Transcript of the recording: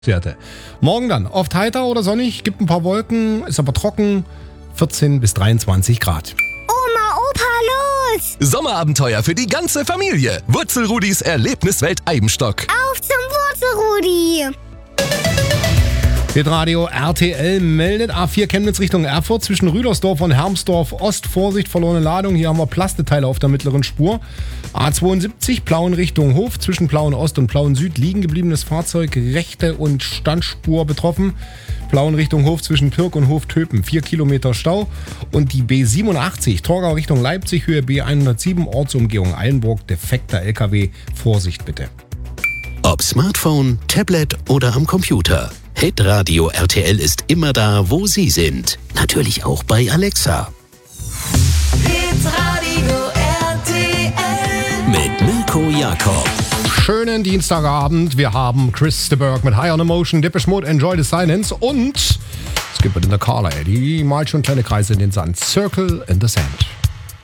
Werte. Morgen dann oft heiter oder sonnig, gibt ein paar Wolken, ist aber trocken, 14 bis 23 Grad. Oma, Opa, los! Sommerabenteuer für die ganze Familie. Wurzelrudis Erlebniswelt Eibenstock. Auf zum Wurzelrudi! Hitradio RTL meldet A4 Chemnitz Richtung Erfurt zwischen Rüdersdorf und Hermsdorf Ost. Vorsicht, verlorene Ladung. Hier haben wir Plasteteile auf der mittleren Spur. A72 Plauen Richtung Hof zwischen Plauen Ost und Plauen Süd. Liegen gebliebenes Fahrzeug, rechte und Standspur betroffen. Plauen Richtung Hof zwischen Pirk und Hof-Töpen. 4 Kilometer Stau. Und die B87 Torgau Richtung Leipzig, Höhe B107, Ortsumgehung Eilenburg. Defekter LKW. Vorsicht bitte. Ob Smartphone, Tablet oder am Computer. Hitradio RTL ist immer da, wo Sie sind. Natürlich auch bei Alexa. Hitradio RTL Mit Mirko Jakob. Schönen Dienstagabend. Wir haben Chris de Burgh mit High on Emotion, Depeche Mode, Enjoy the Silence und Skipper in the Carla. Die malt schon kleine Kreise in den Sand. Circle in the Sand.